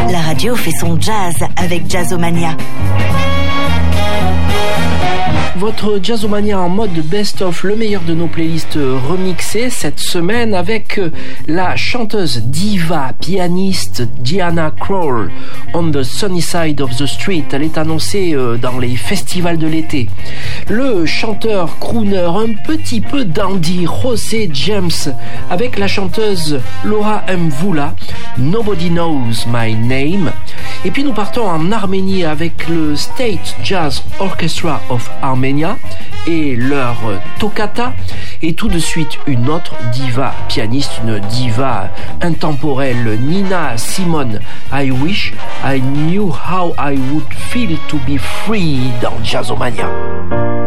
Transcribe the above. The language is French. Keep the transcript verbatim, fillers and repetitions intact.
La radio fait son jazz avec Jazzomania. Votre Jazzomania en mode best-of, le meilleur de nos playlists remixées cette semaine avec la chanteuse diva pianiste Diana Krall, On the Sunny Side of the Street. Elle est annoncée dans les festivals de l'été. Le chanteur crooner un petit peu dandy José James avec la chanteuse Laura Mvula, Nobody Knows My Name. Et puis nous partons en Arménie avec le State Jazz Orchestra of Armenia et leur toccata. Et tout de suite une autre diva pianiste, une diva intemporelle, Nina Simone. I wish I knew how I would feel to be free dans Jazzomania.